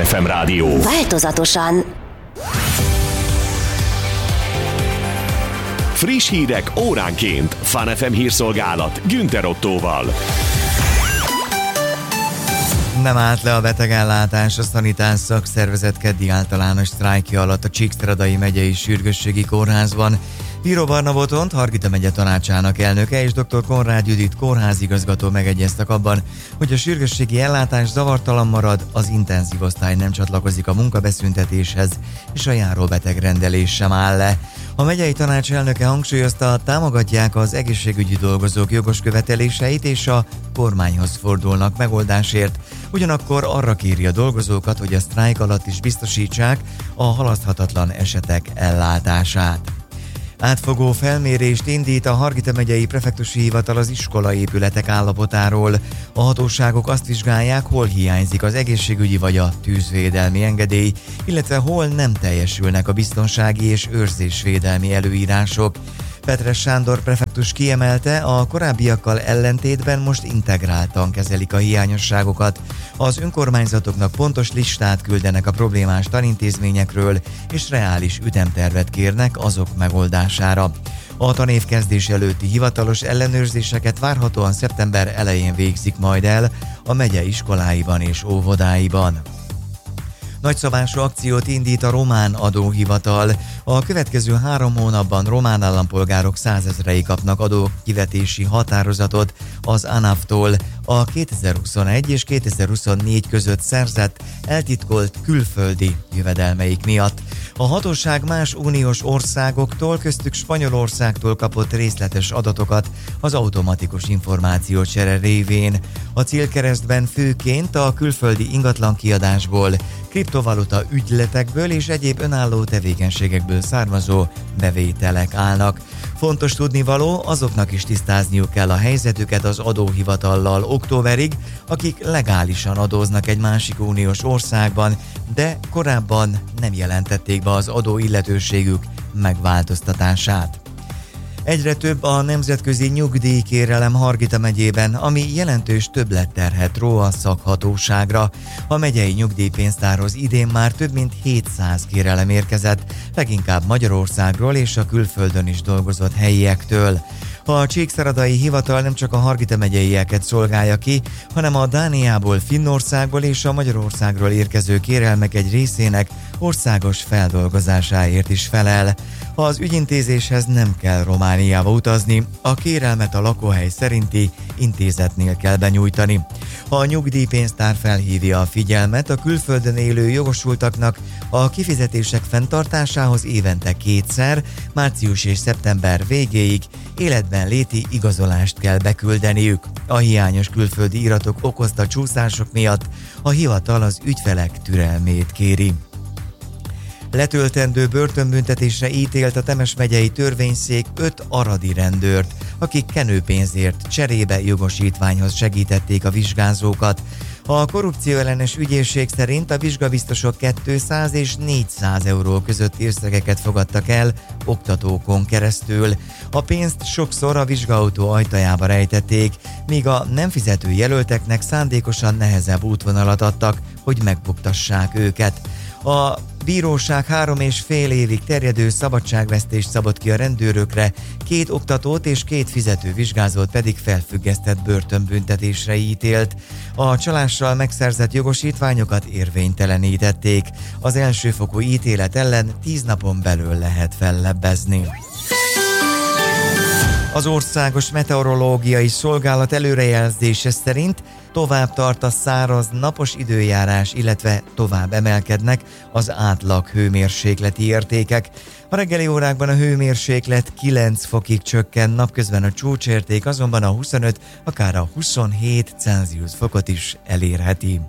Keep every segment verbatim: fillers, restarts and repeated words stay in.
ef em rádió. Változatosan. Friss hírek óránként. Fun ef em hírszolgálat Günther Ottóval. Nem állt le a betegellátás a Szanitás szakszervezet keddi általános sztrájkja alatt a Csíkszeredai megyei sürgősségi kórházban. Bíró Barna Botont, Hargita megye tanácsának elnöke és dr. Konrád Judit kórházigazgató megegyeztek abban, hogy a sürgősségi ellátás zavartalan marad, az intenzív osztály nem csatlakozik a munkabeszüntetéshez, és a járóbetegrendelés sem áll le. A megyei tanács elnöke hangsúlyozta, támogatják az egészségügyi dolgozók jogos követeléseit, és a kormányhoz fordulnak megoldásért. Ugyanakkor arra kéri a dolgozókat, hogy a sztrájk alatt is biztosítsák a halaszthatatlan esetek ellátását. Átfogó felmérést indít a Hargita megyei prefektusi hivatal az iskolaépületek állapotáról. A hatóságok azt vizsgálják, hol hiányzik az egészségügyi vagy a tűzvédelmi engedély, illetve hol nem teljesülnek a biztonsági és őrzésvédelmi előírások. Petres Sándor prefektus kiemelte, a korábbiakkal ellentétben most integráltan kezelik a hiányosságokat. Az önkormányzatoknak pontos listát küldenek a problémás tanintézményekről, és reális ütemtervet kérnek azok megoldására. A tanév kezdés előtti hivatalos ellenőrzéseket várhatóan szeptember elején végzik majd el a megye iskoláiban és óvodáiban. Nagyszabású akciót indít a román adóhivatal. A következő három hónapban román állampolgárok százezrei kapnak adókivetési határozatot az ANAF-tól a kétezer-huszonegy és kétezer-huszonnégy között szerzett eltitkolt külföldi jövedelmeik miatt. A hatóság más uniós országoktól, köztük Spanyolországtól kapott részletes adatokat az automatikus információcsere révén. A célkeresztben főként a külföldi ingatlankiadásból, kriptovaluta ügyletekből és egyéb önálló tevékenységekből származó bevételek állnak. Fontos tudnivaló, azoknak is tisztázniuk kell a helyzetüket az adóhivatallal októberig, akik legálisan adóznak egy másik uniós országban, de korábban nem jelentették be az adóilletőségük megváltoztatását. Egyre több a nemzetközi nyugdíjkérelem Hargita megyében, ami jelentős többletterhet ró a szakhatóságra. A megyei nyugdíjpénztárhoz idén már több mint hétszáz kérelem érkezett, leginkább Magyarországról és a külföldön is dolgozott helyiektől. A Csíkszeredai hivatal nem csak a Hargita megyeieket szolgálja ki, hanem a Dániából, Finnországból és a Magyarországról érkező kérelmek egy részének országos feldolgozásáért is felel. Az ügyintézéshez nem kell Romániába utazni, a kérelmet a lakóhely szerinti intézetnél kell benyújtani. A nyugdíjpénztár felhívja a figyelmet a külföldön élő jogosultaknak a kifizetések fenntartásához évente kétszer, március és szeptember végéig életben léti igazolást kell beküldeniük. A hiányos külföldi iratok okozta csúszások miatt a hivatal az ügyfelek türelmét kéri. Letöltendő börtönbüntetésre ítélt a Temes megyei törvényszék öt aradi rendőrt, akik kenőpénzért cserébe jogosítványhoz segítették a vizsgázókat. A korrupcióellenes ügyészség szerint a vizsgabiztosok kétszáz és négyszáz euró közötti összegeket fogadtak el oktatókon keresztül. A pénzt sokszor a vizsgaautó ajtajába rejtették, míg a nem fizető jelölteknek szándékosan nehezebb útvonalat adtak, hogy megbuktassák őket. A bíróság három és fél évig terjedő szabadságvesztést szabott ki a rendőrökre, két oktatót és két fizető vizsgázót pedig felfüggesztett börtönbüntetésre ítélt. A csalással megszerzett jogosítványokat érvénytelenítették. Az elsőfokú ítélet ellen tíz napon belül lehet fellebbezni. Az Országos Meteorológiai Szolgálat előrejelzése szerint tovább tart a száraz, napos időjárás, illetve tovább emelkednek az átlag hőmérsékleti értékek. A reggeli órákban a hőmérséklet kilenc fokig csökken, napközben a csúcsérték azonban a huszonöt, akár a huszonhét Celsius fokot is elérheti.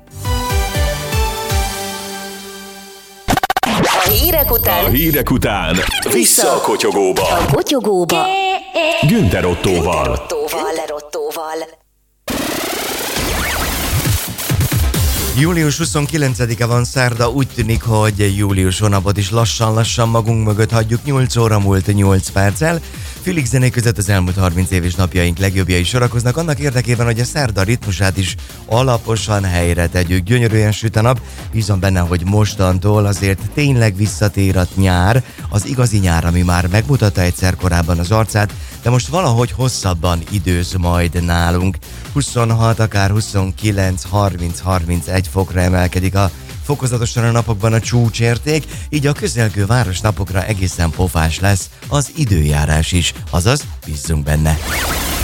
A hírek után, a hírek után vissza a kotyogóba. A kotyogóba Günther Ottóval. Günther Ottóval. július huszonkilencedike van, szerda, úgy tűnik, hogy július hónapot is lassan-lassan magunk mögött hagyjuk, nyolc óra múlt nyolc perccel. Fülig zenék között az elmúlt harminc év és napjaink legjobbjai sorakoznak annak érdekében, hogy a szerda ritmusát is alaposan helyre tegyük. Gyönyörűen süt a nap, bízom benne, hogy mostantól azért tényleg visszatér a nyár, az igazi nyár, ami már megmutatta egyszer korábban az arcát, de most valahogy hosszabban időz majd nálunk. huszonhat, akár huszonkilenc, harminc, harmincegy fokra emelkedik a fokozatosan a napokban a csúcsérték, így a közelgő városnapokra egészen pofás lesz az időjárás is, azaz bízzunk benne.